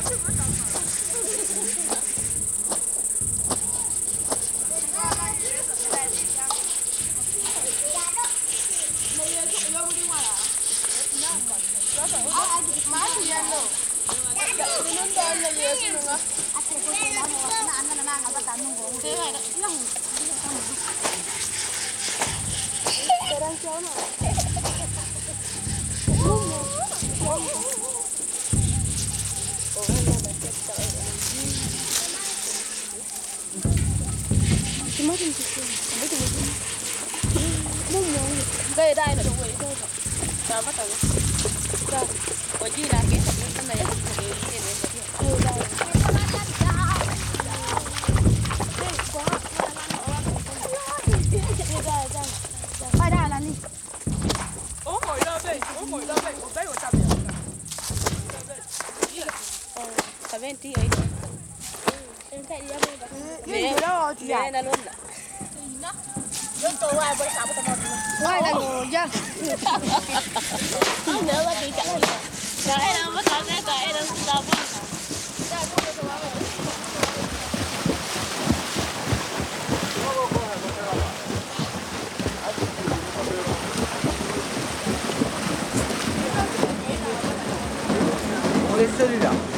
đây đây là đúng rồi đây rồi bắt đầu rồi ở dưới là cái thật này ai đây là đi ủa ngồi lên một cái 70 ấy em thấy đi về đó chị à luôn đó Yo tô ai boleh kamu teman. Wah, dah goja. Tahu dah apa dia cakap. Saya nama saya saya dah siapa. Dah tu tu apa. Oleh sendiri dah.